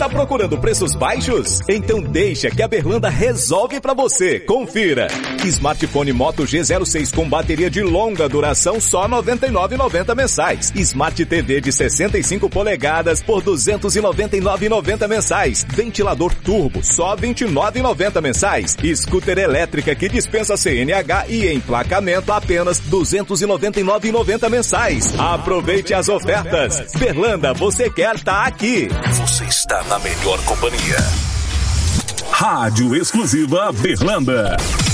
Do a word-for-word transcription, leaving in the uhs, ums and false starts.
Tá procurando preços baixos? Então deixa que a Berlanda resolve pra você. Confira. Smartphone Moto G zero seis com bateria de longa duração só noventa e nove reais e noventa centavos mensais. Smart T V de sessenta e cinco polegadas por duzentos e noventa e nove reais e noventa centavos mensais. Ventilador turbo só vinte e nove reais e noventa centavos mensais. Scooter elétrica que dispensa C N H e emplacamento apenas duzentos e noventa e nove reais e noventa centavos mensais. Aproveite as ofertas. Berlanda, você quer tá aqui. Você está na melhor companhia. Rádio Exclusiva Berlanda.